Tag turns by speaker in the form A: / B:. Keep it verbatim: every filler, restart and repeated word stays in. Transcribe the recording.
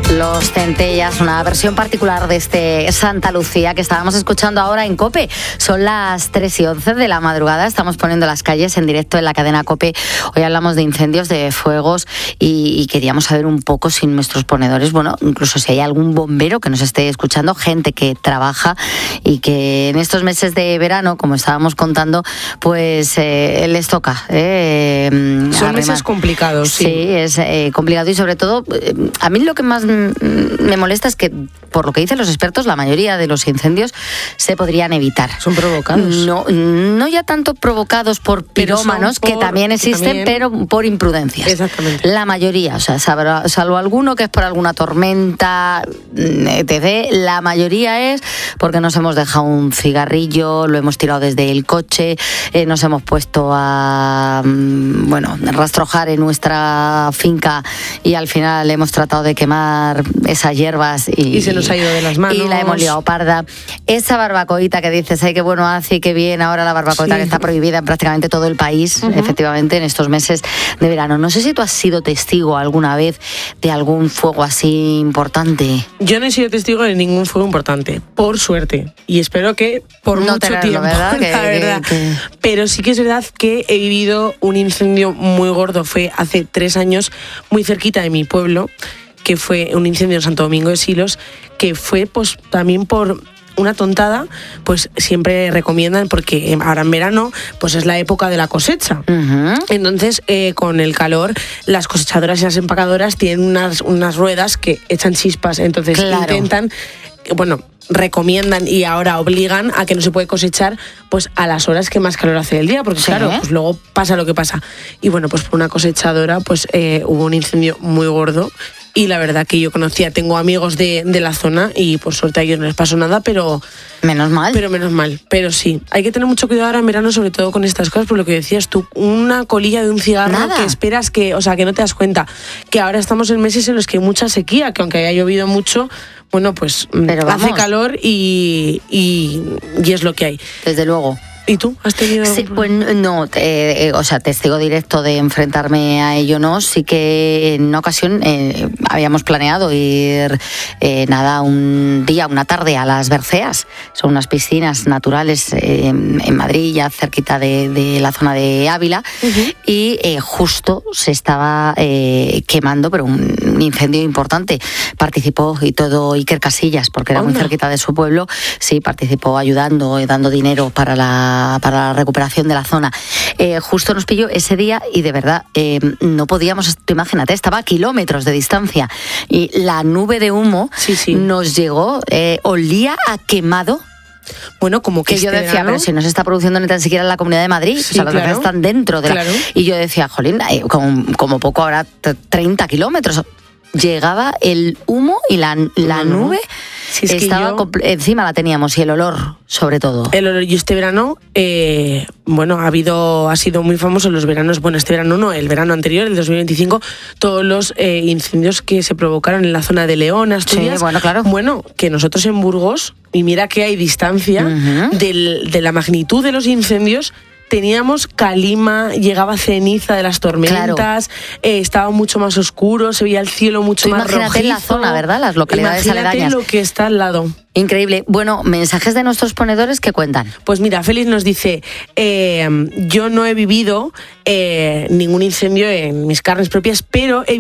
A: Los Centellas, una versión particular de este Santa Lucía que estábamos escuchando ahora en COPE. Son las tres y once de la madrugada, estamos poniendo las calles en directo en la cadena COPE. Hoy hablamos de incendios, de fuegos y, y queríamos saber un poco si nuestros ponedores, bueno, incluso si hay algún bombero que nos esté escuchando, gente que trabaja y que en estos meses de verano, como estábamos contando, pues eh, les toca. Eh,
B: Son
A: arrimar.
B: meses complicados, sí.
A: Sí, es eh, complicado y sobre todo, eh, a mí lo que más me molesta es que, por lo que dicen los expertos, la mayoría de los incendios se podrían evitar.
B: Son provocados.
A: No, no ya tanto provocados por pirómanos, por, que también existen, también... pero por imprudencias.
B: Exactamente.
A: La mayoría, o sea, salvo alguno que es por alguna tormenta, etcétera, la mayoría es porque nos hemos dejado un cigarrillo, lo hemos tirado desde el coche, eh, nos hemos puesto a, bueno, rastrojar en nuestra finca y al final hemos tratado de quemar esas hierbas y,
B: y se nos ha ido de las manos
A: y la hemos liado parda. Esa barbacoita que dices, ay, qué bueno hace y qué bien ahora la barbacoita, sí, que está prohibida en prácticamente todo el país, uh-huh. efectivamente, en estos meses de verano. No sé si tú has sido testigo alguna vez de algún fuego así importante.
B: Yo no he sido testigo de ningún fuego importante, por suerte, y espero que por
A: no
B: mucho
A: tenerlo,
B: tiempo,
A: ¿verdad?
B: la
A: que,
B: verdad.
A: Que, que...
B: Pero sí que es verdad que he vivido un incendio muy gordo, fue hace tres años, muy cerquita de mi pueblo, que fue un incendio en Santo Domingo de Silos, que fue pues también por una tontada, pues siempre recomiendan, porque ahora en verano pues es la época de la cosecha. Uh-huh. Entonces, eh, con el calor, las cosechadoras y las empacadoras tienen unas, unas ruedas que echan chispas, entonces claro. intentan, bueno, recomiendan y ahora obligan a que no se puede cosechar pues a las horas que más calor hace del día, porque ¿sí? claro, pues luego pasa lo que pasa. Y bueno, pues por una cosechadora pues eh, hubo un incendio muy gordo. Y la verdad que yo conocía, tengo amigos de, de la zona y por suerte a ellos no les pasó nada, pero...
A: Menos mal.
B: Pero menos mal, pero sí. Hay que tener mucho cuidado ahora en verano, sobre todo con estas cosas, por lo que decías tú, una colilla de un cigarro nada. que esperas que, o sea, que no te das cuenta, que ahora estamos en meses en los que hay mucha sequía, que aunque haya llovido mucho, bueno, pues pero hace calor y, y, y es lo que hay.
A: Desde luego.
B: ¿Y tú? ¿Has tenido algún
A: sí, pues no, eh, eh, o sea, testigo directo de enfrentarme a ello no, sí que en una ocasión eh, habíamos planeado ir, eh, nada, un día, una tarde a las Berceas, son unas piscinas naturales eh, en Madrid, ya cerquita de, de la zona de Ávila, uh-huh. y eh, justo se estaba eh, quemando, pero un, un incendio importante. Participó y todo Iker Casillas, porque era oh, muy no. cerquita de su pueblo, sí, participó ayudando y dando dinero para la para la recuperación de la zona. Eh, justo nos pilló ese día y de verdad eh, no podíamos, tú imagínate, estaba a kilómetros de distancia y la nube de humo
B: sí, sí.
A: nos llegó, eh, olía a quemado.
B: Bueno, como que,
A: que yo
B: este
A: decía,
B: verano...
A: pero si no se está produciendo ni tan siquiera en la Comunidad de Madrid,
B: sí,
A: o sea, los
B: claro.
A: están dentro de la...
B: Claro.
A: Y yo decía, jolín, eh, como, como poco ahora treinta kilómetros. Llegaba el humo y la, la no, nube
B: si es
A: estaba
B: yo,
A: compl- encima la teníamos y el olor sobre todo.
B: El olor, y este verano, eh, bueno, ha habido, ha sido muy famoso los veranos, bueno, este verano no, el verano anterior, el dos mil veinticinco, todos los eh, incendios que se provocaron en la zona de León, Asturias.
A: Sí, bueno, claro.
B: Bueno, que nosotros en Burgos, y mira que hay distancia uh-huh. del, de la magnitud de los incendios, teníamos calima, llegaba ceniza de las tormentas, claro. eh, estaba mucho más oscuro, se veía el cielo mucho
A: Tú
B: más
A: rojizo. Imagínate en la zona, ¿verdad? Las localidades
B: imagínate
A: aledañas.
B: Lo que está al lado.
A: Increíble. Bueno, mensajes de nuestros ponedores que cuentan.
B: Pues mira, Félix nos dice, eh, yo no he vivido eh, ningún incendio en mis carnes propias, pero he